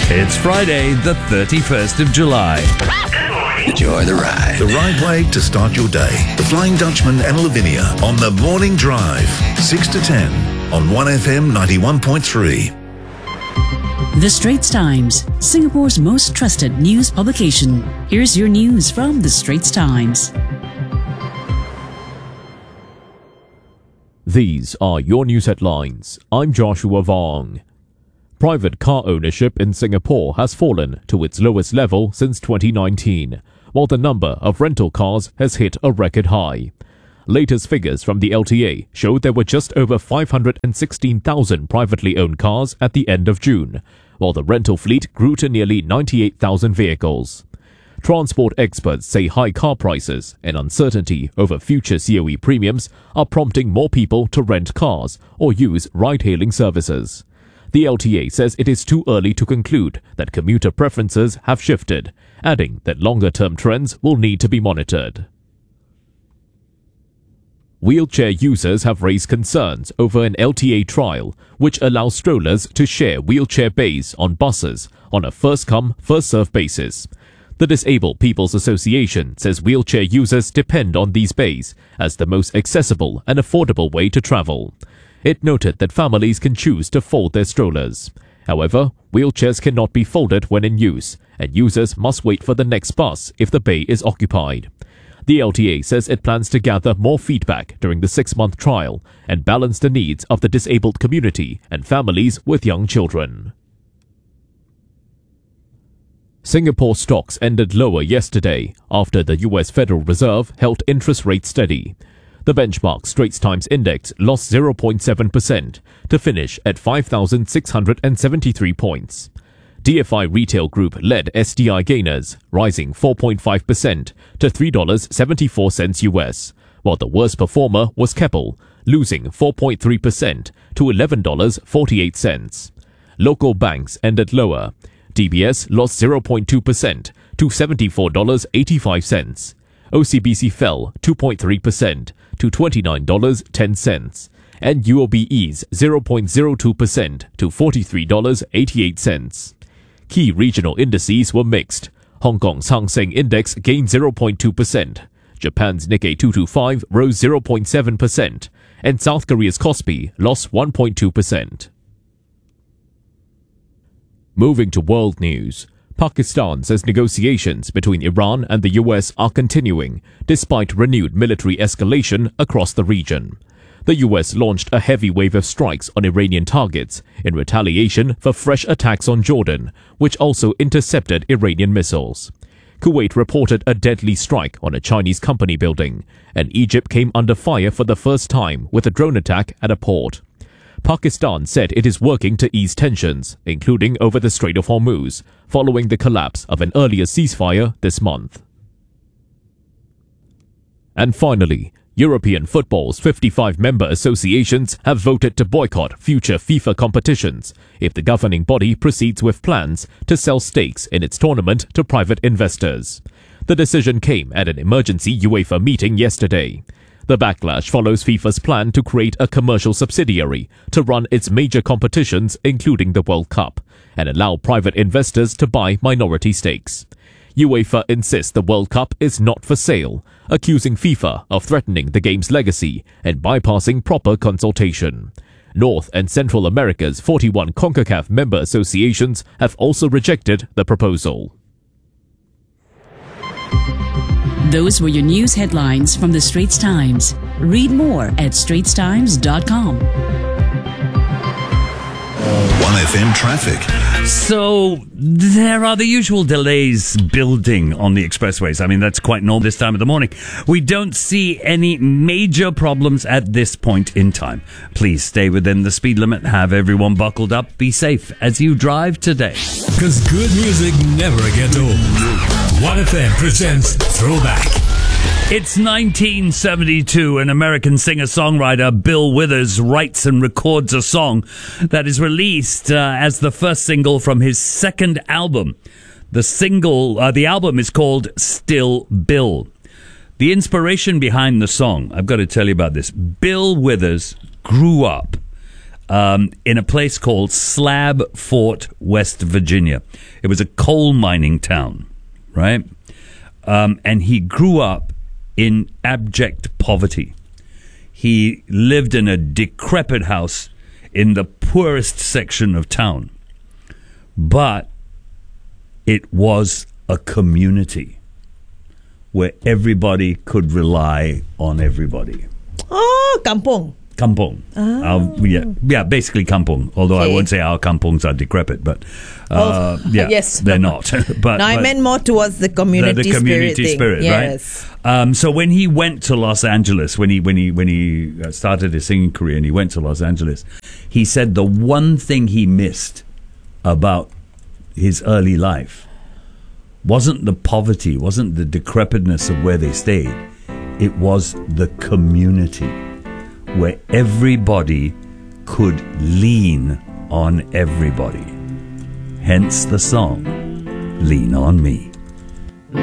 It's Friday, the 31st of July. Enjoy the ride. The right way to start your day. The Flying Dutchman and Lavinia on the Morning Drive. 6 to 10 on 1FM 91.3. The Straits Times, Singapore's most trusted news publication. Here's your news from The Straits Times. These are your news headlines. I'm Joshua Vong. Private car ownership in Singapore has fallen to its lowest level since 2019, while the number of rental cars has hit a record high. Latest figures from the LTA showed there were just over 516,000 privately owned cars at the end of June, while the rental fleet grew to nearly 98,000 vehicles. Transport experts say high car prices and uncertainty over future COE premiums are prompting more people to rent cars or use ride-hailing services. The LTA says it is too early to conclude that commuter preferences have shifted, adding that longer-term trends will need to be monitored. Wheelchair users have raised concerns over an LTA trial which allows strollers to share wheelchair bays on buses on a first-come, first-served basis. The Disabled People's Association says wheelchair users depend on these bays as the most accessible and affordable way to travel. It noted that families can choose to fold their strollers. However, wheelchairs cannot be folded when in use, and users must wait for the next bus if the bay is occupied. The LTA says it plans to gather more feedback during the 6-month trial and balance the needs of the disabled community and families with young children. Singapore stocks ended lower yesterday after the US Federal Reserve held interest rates steady. The benchmark Straits Times Index lost 0.7% to finish at 5,673 points. DFI Retail Group led STI gainers, rising 4.5% to $3.74 US, while the worst performer was Keppel, losing 4.3% to $11.48. Local banks ended lower. DBS lost 0.2% to $74.85. OCBC fell 2.3% to $29.10, and UOB eased 0.02% to $43.88. Key regional indices were mixed. Hong Kong's Hang Seng Index gained 0.2%, Japan's Nikkei 225 rose 0.7%, and South Korea's Kospi lost 1.2%. Moving to world news. Pakistan says negotiations between Iran and the US are continuing, despite renewed military escalation across the region. The US launched a heavy wave of strikes on Iranian targets in retaliation for fresh attacks on Jordan, which also intercepted Iranian missiles. Kuwait reported a deadly strike on a Chinese company building, and Egypt came under fire for the first time with a drone attack at a port. Pakistan said it is working to ease tensions, including over the Strait of Hormuz, following the collapse of an earlier ceasefire this month. And finally, European football's 55 member associations have voted to boycott future FIFA competitions if the governing body proceeds with plans to sell stakes in its tournament to private investors. The decision came at an emergency UEFA meeting yesterday. The backlash follows FIFA's plan to create a commercial subsidiary to run its major competitions, including the World Cup, and allow private investors to buy minority stakes. UEFA insists the World Cup is not for sale, accusing FIFA of threatening the game's legacy and bypassing proper consultation. North and Central America's 41 CONCACAF member associations have also rejected the proposal. Those were your news headlines from The Straits Times. Read more at straitstimes.com. 1FM traffic. So, there are the usual delays building on the expressways. I mean, that's quite normal this time of the morning. We don't see any major problems at this point in time. Please stay within the speed limit, have everyone buckled up, be safe as you drive today. Because good music never gets old. 1FM presents Throwback. It's 1972, and American singer-songwriter Bill Withers writes and records a song that is released as the first single from his second album. The album is called Still Bill. The inspiration behind the song, I've got to tell you about this. Bill Withers grew up in a place called Slab Fort, West Virginia. It was a coal mining town, right? And he grew up in abject poverty. He lived in a decrepit house in the poorest section of town. But it was a community where everybody could rely on everybody. Oh, kampung. Kampung. Basically kampung. Although I won't say our kampungs are decrepit, but yes, they're not. but I meant more towards the community, the community spirit, yes. Right? So when he went to Los Angeles, when he started his singing career, and he went to Los Angeles, he said the one thing he missed about his early life wasn't the poverty, wasn't the decrepitness of where they stayed. It was the community, where everybody could lean on everybody. Hence the song, Lean on Me.